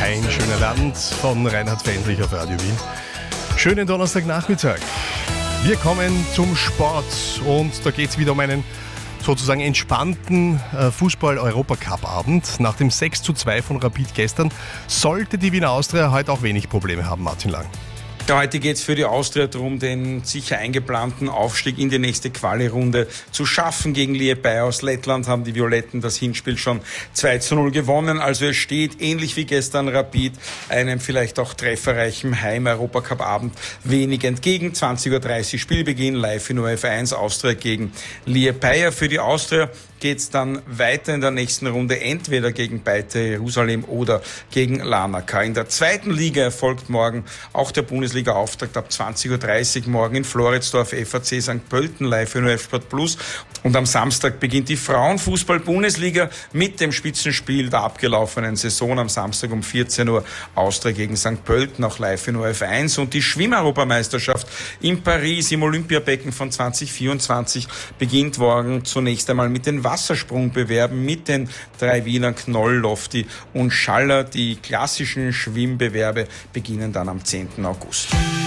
Ein schöner Land von Reinhard Fendrich auf Radio Wien. Schönen Donnerstagnachmittag. Wir kommen zum Sport und da geht es wieder um einen sozusagen entspannten Fußball-Europacup-Abend. Nach dem 6:2 von Rapid gestern sollte die Wiener Austria heute auch wenig Probleme haben, Martin Lang. Ja, heute geht es für die Austria darum, den sicher eingeplanten Aufstieg in die nächste Quali-Runde zu schaffen. Gegen Liepāja aus Lettland haben die Violetten das Hinspiel schon 2:0 gewonnen. Also es steht, ähnlich wie gestern Rapid, einem vielleicht auch trefferreichen Heim-Europacup-Abend wenig entgegen. 20:30 Uhr Spielbeginn, live in ORF 1, Austria gegen Liepāja. Für die Austria geht es dann weiter in der nächsten Runde, entweder gegen Beitar Jerusalem oder gegen Larnaca. In der zweiten Liga erfolgt morgen auch der Bundesliga-Auftakt ab 20:30 Uhr morgen in Floridsdorf, FAC St. Pölten, live in ORF Sport Plus. Und am Samstag beginnt die Frauenfußball-Bundesliga mit dem Spitzenspiel der abgelaufenen Saison. Am Samstag um 14 Uhr Austria gegen St. Pölten, auch live in ORF 1. Und die Schwimm-Europameisterschaft in Paris im Olympiabecken von 2024 beginnt morgen zunächst einmal mit den Wassersprungbewerben mit den 3 Wienern Knoll, Lofty und Schaller. Die klassischen Schwimmbewerbe beginnen dann am 10. August.